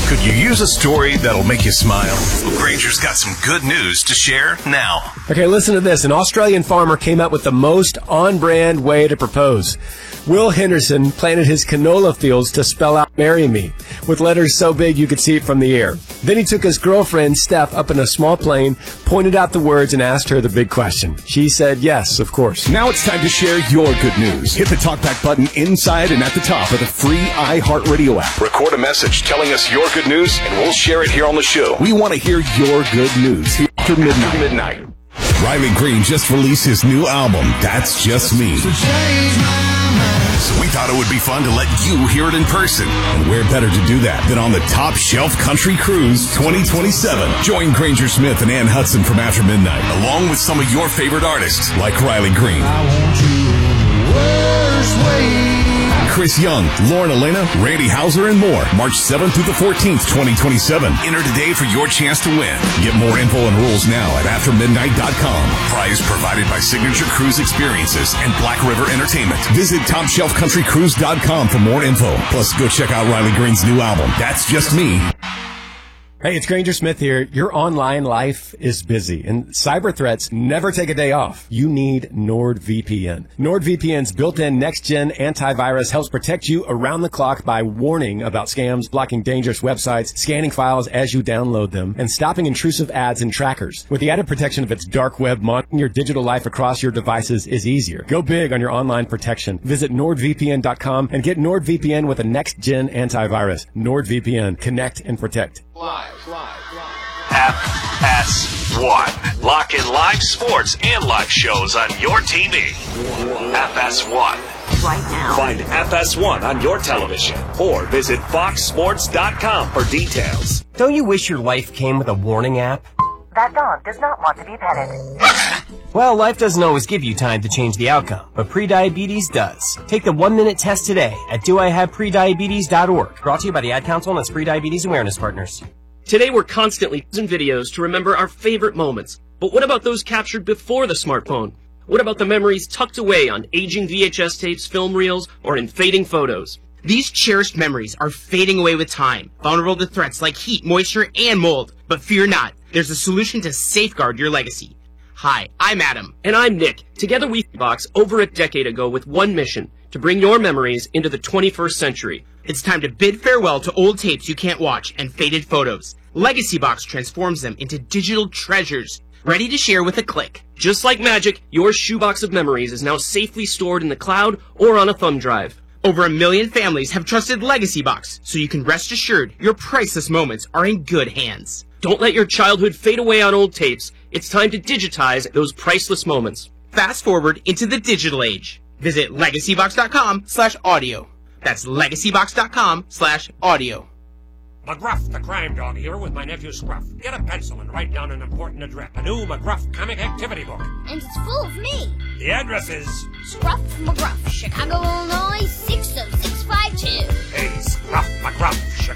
Could you use a story that'll make you smile? Well, Granger's got some good news to share now. Okay, listen to this. An Australian farmer came up with the most on-brand way to propose. Will Henderson planted his canola fields to spell out "marry me" with letters so big you could see it from the air. Then he took his girlfriend, Steph, up in a small plane, pointed out the words, and asked her the big question. She said yes, of course. Now it's time to share your good news. Hit the TalkBack button inside and at the top of the free iHeartRadio app. Record a message telling us your good news, and we'll share it here on the show. We want to hear your good news here after midnight. Riley Green just released his new album, That's Just Me. So we thought it would be fun to let you hear it in person. And where better to do that than on the Top Shelf Country Cruise 2027. Join Granger Smith and Ann Hudson from After Midnight, along with some of your favorite artists like Riley Green, I want you the worst way. Chris Young, Lauren Elena, Randy Houser, and more. March 7th through the 14th, 2027. Enter today for your chance to win. Get more info and rules now at aftermidnight.com. Prize provided by Signature Cruise Experiences and Black River Entertainment. Visit TopShelfCountryCruise.com for more info. Plus, go check out Riley Green's new album, That's Just Me. Hey, it's Granger Smith here. Your online life is busy, and cyber threats never take a day off. You need NordVPN. NordVPN's built-in next-gen antivirus helps protect you around the clock by warning about scams, blocking dangerous websites, scanning files as you download them, and stopping intrusive ads and trackers. With the added protection of its dark web, monitoring your digital life across your devices is easier. Go big on your online protection. Visit NordVPN.com and get NordVPN with a next-gen antivirus. NordVPN. Connect and protect. FS1. Lock in live sports and live shows on your TV. FS1. Right now. Find FS1 on your television or visit foxsports.com for details. Don't you wish your life came with a warning app? That dog does not want to be petted. Well, life doesn't always give you time to change the outcome, but prediabetes does. Take the 1-minute test today at doihaveprediabetes.org. Brought to you by the Ad Council and its Prediabetes Awareness Partners. Today we're constantly using videos to remember our favorite moments. But what about those captured before the smartphone? What about the memories tucked away on aging VHS tapes, film reels, or in fading photos? These cherished memories are fading away with time, vulnerable to threats like heat, moisture, and mold. But fear not, there's a solution to safeguard your legacy. Hi, I'm Adam. And I'm Nick. Together we box over a decade ago with one mission, to bring your memories into the 21st century. It's time to bid farewell to old tapes you can't watch and faded photos. Legacy Box transforms them into digital treasures, ready to share with a click. Just like magic, your shoebox of memories is now safely stored in the cloud or on a thumb drive. Over 1 million families have trusted Legacy Box, so you can rest assured your priceless moments are in good hands. Don't let your childhood fade away on old tapes. It's time to digitize those priceless moments. Fast forward into the digital age. Visit legacybox.com/audio. That's legacybox.com/audio. McGruff, the crime dog, here with my nephew Scruff. Get a pencil and write down an important address. A new McGruff comic activity book. And it's full of me. The address is... Scruff McGruff, Chicago, Illinois, 60652. Hey, Scruff McGruff, Chicago.